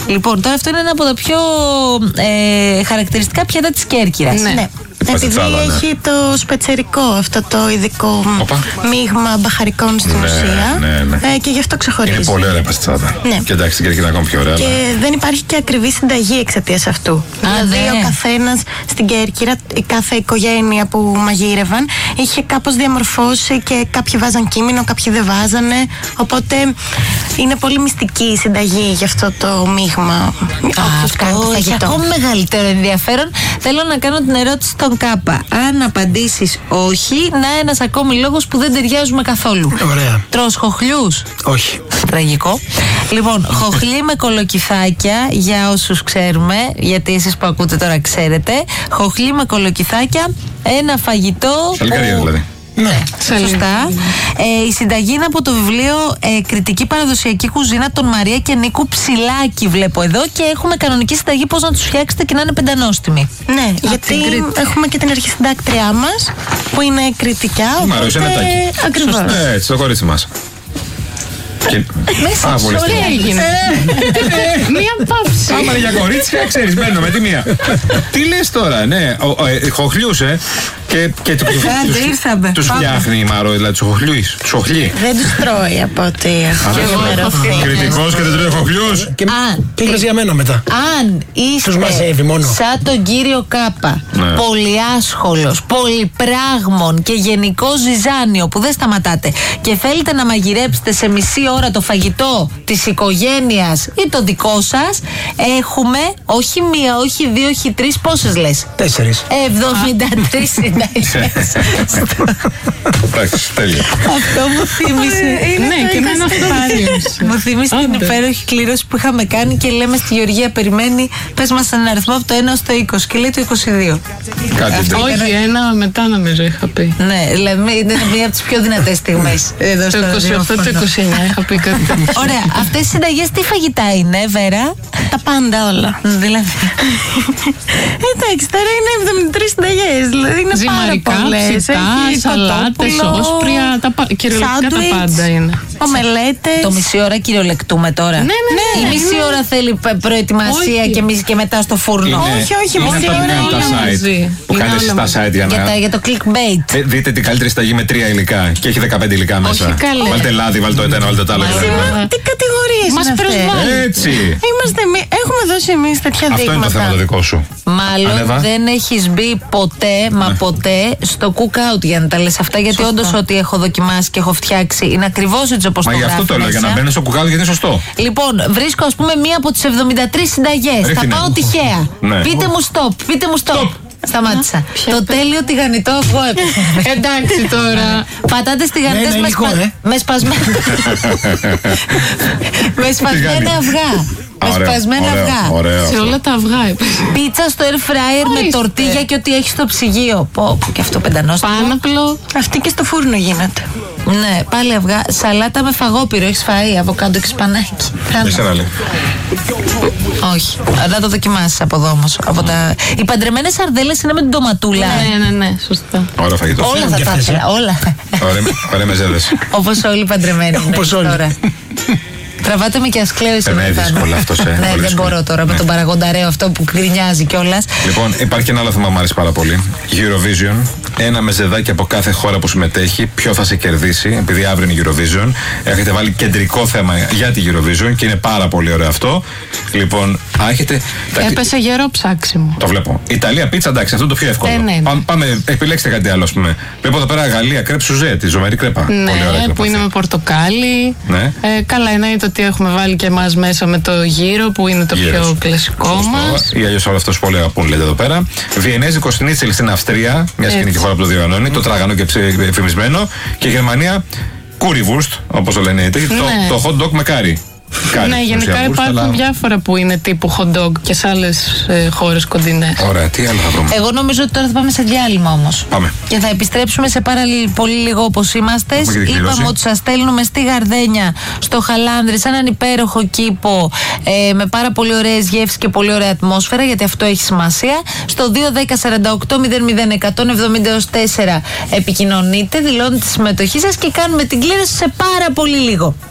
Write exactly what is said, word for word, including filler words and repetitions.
Λοιπόν, τώρα αυτό είναι ένα από τα πιο ε, χαρακτηριστικά πιάτα της Κέρκυρας. Ναι. ναι. Επειδή τσάλα, ναι. έχει το σπετσερικό, αυτό το ειδικό Οπα. μείγμα μπαχαρικών στην ναι, ουσία. Ναι, ναι. Ε, και γι' αυτό ξεχωρίζει. Είναι πολύ ωραία παστιτσάτα. Ναι. Και εντάξει, στην Κέρκυρα είναι ακόμα πιο ωραία. Και αλλά... δεν υπάρχει και ακριβή συνταγή εξαιτίας αυτού. Α, δηλαδή, ναι. ο καθένας στην Κέρκυρα, η κάθε οικογένεια που μαγείρευαν, είχε κάπως διαμορφώσει και κάποιοι βάζαν κείμενο, κάποιοι δεν βάζανε. Οπότε είναι πολύ μυστική η συνταγή για αυτό το μείγμα. Αυτό έχει ακόμη μεγαλύτερο ενδιαφέρον. Θέλω να κάνω την ερώτηση στον Κάπα. Αν απαντήσεις όχι, να ένας ακόμη λόγος που δεν ταιριάζουμε καθόλου. Ωραία. Τρως χοχλιούς? Όχι. Τραγικό. Λοιπόν, χοχλί με κολοκυθάκια, για όσους ξέρουμε, γιατί εσείς που ακούτε τώρα ξέρετε. Χοχλί με κολοκυθάκια, ένα φαγητό. Σαλκαρία που... δηλαδή. Ναι, σωστά. Ε, η συνταγή είναι από το βιβλίο ε, Κριτική Παραδοσιακή Κουζίνα των Μαρία και Νίκου Ψηλάκη, βλέπω εδώ. Και έχουμε κανονική συνταγή πώς να τους φτιάξετε και να είναι πεντανόστιμοι. Ναι, Α, γιατί έχουμε και την αρχισυντάκτριά μας που είναι κριτικά. Οπότε... Ακριβώς. Ναι, έτσι, το κορίτσι μας. Και... Μέσα Α, πολύ ωραία έγινε. Μία παύση. Άμα είναι για κορίτσια, ξέρεις, μένω με τη μία. Τι λες τώρα, ναι, χοχλιούσε και, και τους, τους, τους φτιάχνει η Μαρό, δηλαδή τους χοχλιούς, τους χοχλεί. Δεν τους τρώει από ό,τι έχω ενημερωθεί. Κριτικός και δεν τρώει χοχλιούς. Τι λες για μένα μετά? Αν είστε σαν τον κύριο Κάπα, πολυάσχολος, πολυπράγμων και γενικό ζυζάνιο που δεν σταματάτε και θέλετε να μαγειρέψετε σε μισή ώρα το φαγητό της οικογένειας ή το δικό σας, έχουμε όχι μία, όχι δύο, όχι τρεις, πόσες λες? Τέσσερις. εβδομήντα τρεις συνταγές. Εντάξει, τέλεια. Αυτό μου θύμισε. Ναι, και είναι αυτό. Μου θύμισε την υπέροχη κλήρωση που είχαμε κάνει και λέμε στη Γεωργία, περιμένει, πες μας έναν αριθμό από το ένα ως το είκοσι και λέει το είκοσι δύο. Όχι, ένα μετά νομίζω είχα πει. Ναι, δηλαδή είναι μία από τις πιο δυνατές στιγμές. Το είκοσι οκτώ, το είκοσι εννιά είχα πει κάτι τέτοιο. Ωραία, αυτές οι συνταγές τι φαγητά είναι, Βέρα? Τα πάντα όλα. Δηλαδή. Εντάξει, τώρα είναι εβδομήντα τρεις συνταγές. Δηλαδή είναι ζυμαρικά, πάρα πολλές. ψητά, σαλάτες, όσπρια, τα πα... κυριολεκτικά τα πάντα είναι. Ομελέτες. Το μισή ώρα κυριολεκτούμε τώρα. Ναι, ναι, ναι. Η μισή ώρα θέλει προετοιμασία και, και μετά στο φούρνο. Όχι, όχι, μισή ώρα είναι. Που κάνεις στα site για να... Για το clickbait. Δείτε την καλύτερη συνταγή με τρία υλικά και έχει δεκαπέντε υλικά μέσα. Βάλτε λάδι, βάλτε το ένα, βάλτε το άλλο. Τι κατηγορίες μας προσβάλλουν. Έτσι. Είμαστε, έχουμε δώσει εμείς τέτοια δείγματα. Αυτό είναι το θέμα το δικό σου. Μάλλον δεν έχεις μπει ποτέ, μα ποτέ, στο cookout για να τα λες αυτά. Γιατί όντως ό,τι έχω δοκιμάσει και έχω φτιάξει είναι ακριβώς έτσι όπως το γράφει. Μα γι' αυτό το λέω, για να μπαίνεις στο cookout γιατί είναι σωστό. Λοιπόν, βρίσκω ας πούμε μία από τις εβδομήντα τρεις συνταγές. Θα πάω τυχαία. Πείτε μου stop, πείτε μου stop. Σταμάτησα. Το τέλειο τηγανιτό αυγό έπαιξε. Εντάξει τώρα. Πατάτες τηγανιτές με σπασμένα με σπασμένα αυγά. Με σπασμένα αυγά. Σε όλα τα αυγά έπαιξε. Πίτσα στο air fryer με τορτίγια και ό,τι έχει στο ψυγείο. Πω, πω, και αυτό πεντανόστιμο. Πάναπλο. Αυτή και στο φούρνο γίνεται. Ναι, πάλι αυγά. Σαλάτα με φαγόπυρο. Έχεις φαεί αβοκάντο και σπανάκι? Τέσσερα λέει. Όχι. Να το δοκιμάσεις από εδώ όμως. Από τα... Οι παντρεμένες σαρδέλες είναι με την ντοματούλα. Ναι, ναι, ναι, σωστά. Ωραία φαγητό. Όλα θα τα ήθελα. Όλα. Ωραία μεζέδες. Όπως όλοι οι παντρεμένοι. Όπως όλοι. Τραβάτε με και ασκλέρωση. Είναι δύσκολο αυτό, ε. Ναι, δεν μπορώ τώρα με τον παραγονταρέο αυτό που γκρινιάζει κιόλας. Λοιπόν, υπάρχει και ένα άλλο θέμα που μου αρέσει πάρα πολύ. Eurovision. Ένα μεζεδάκι από κάθε χώρα που συμμετέχει. Ποιο θα σε κερδίσει, επειδή αύριο είναι Eurovision. Έχετε βάλει κεντρικό θέμα για τη Eurovision και είναι πάρα πολύ ωραίο αυτό. Λοιπόν, έχετε. Έπεσε γερό ψάξιμο. Το βλέπω. Ιταλία, πίτσα, εντάξει, αυτό είναι το πιο εύκολο. Ε, ναι, ναι. Πάμε, πάμε, επιλέξτε κάτι άλλο, α πούμε. Βλέπω εδώ πέρα Γαλλία, κρέπ σουζέ, τη ζωμερή κρέπα. Ναι, πολύ ωραία, που είναι με πορτοκάλι. Ναι. Ε, καλά, εννοείται ότι έχουμε βάλει και εμάς μέσα με το γύρο που είναι το Γύρος. Πιο κλασικό μας. Ή αλλιώς όλο αυτό που πολύ αγαπούν, λέτε εδώ πέρα. Βιενέζικο σνίτσελ στην Αυστρία, μια σκηνική χώρα που το διοργανώνει, το τραγανό και εφημισμένο. Και η Γερμανία, κούριβουρστ, όπως το λένε οι τέτοιοι, το, το hot dog με κάρι. Κάρι, ναι, γενικά υπάρχουν αλλά... διάφορα που είναι τύπου hot dog και σε άλλες ε, χώρες κοντινές. Ωραία, τι άλλο θα βρούμε? Εγώ νομίζω ότι τώρα θα πάμε σε διάλειμμα όμως. Πάμε. Και θα επιστρέψουμε σε πάρα πολύ λίγο όπως είμαστε. Είπαμε ότι σας στέλνουμε στη Γαρδένια, στο Χαλάνδρι, σε έναν υπέροχο κήπο ε, με πάρα πολύ ωραίες γεύσεις και πολύ ωραία ατμόσφαιρα, γιατί αυτό έχει σημασία. Στο δύο δέκα σαράντα οκτώ μηδέν μηδέν εκατόν εβδομήντα τέσσερα επικοινωνείτε, δηλώνετε τη συμμετοχή σας και κάνουμε την κλήρωση σε πάρα πολύ λίγο.